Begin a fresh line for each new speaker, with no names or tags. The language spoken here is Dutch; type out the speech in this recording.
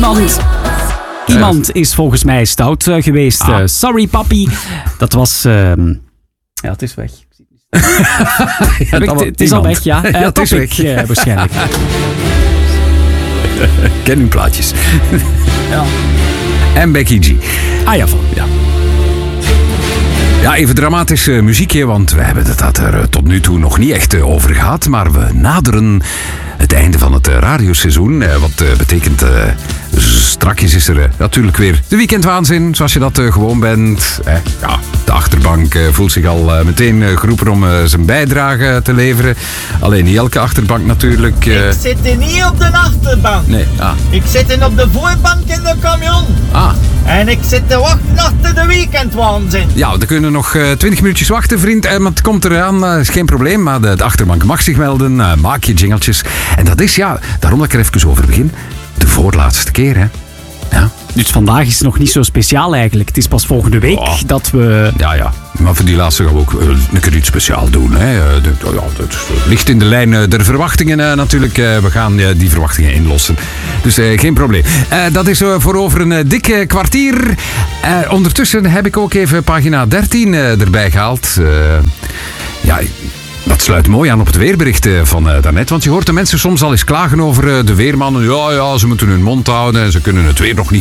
Iemand is volgens mij stout geweest. Sorry, papi. Dat was... ja, het is weg. Het is al weg, ja.
Het is weg.
Waarschijnlijk.
Ken uw plaatjes.
Ja.
En Becky G.
Ah ja, van.
Ja. Ja, even dramatische muziekje, want we hebben het er tot nu toe nog niet echt over gehad. Maar we naderen het einde van het radioseizoen. Wat betekent, strakjes is er natuurlijk weer de weekendwaanzin, zoals je dat gewoon bent. Ja, de achterbank voelt zich al meteen geroepen om zijn bijdrage te leveren. Alleen niet elke achterbank natuurlijk.
Ik zit hier niet op de achterbank.
Nee,
Ik zit hier op de voorbank in de camion. En ik zit te wachten achter de weekendwaanzin.
Ja, we kunnen nog 20 minuutjes wachten, vriend. Maar het komt eraan, is geen probleem. Maar de achterbank mag zich melden. Maak je jingeltjes. En dat is, daarom dat ik er even over begin, de voorlaatste keer, hè. Ja.
Dus vandaag is het nog niet zo speciaal eigenlijk. Het is pas volgende week dat we...
Ja. Maar voor die laatste gaan we ook een keer iets speciaal doen. Hè. Het ligt in de lijn der verwachtingen natuurlijk. We gaan die verwachtingen inlossen. Dus geen probleem. Dat is voor over een dik kwartier. Ondertussen heb ik ook even pagina 13 erbij gehaald. Dat sluit mooi aan op het weerbericht van daarnet. Want je hoort de mensen soms al eens klagen over de weermannen. Ja, ze moeten hun mond houden en ze kunnen het weer nog niet